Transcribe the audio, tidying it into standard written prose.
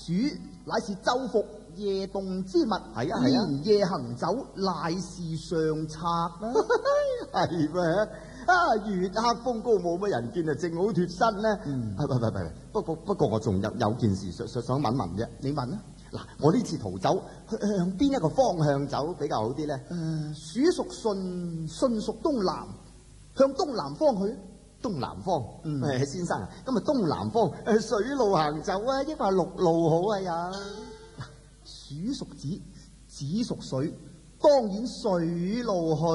鼠乃是晝伏夜動之物， 係啊， 連夜行走乃是上策啦。 係咩？啊，月黑風高冇乜人見啊，正好脫身呢。不過我仲有件事想問問啫。 你問啊？ 嗱，我呢次逃走向邊一個方向走比較好啲咧？ 鼠屬順，順屬東南，向東南方去。 東南方，先生啊，咁啊東南方水路行走啊，抑或陸路好啊呀？ 鼠屬子，子屬水，當然水路去。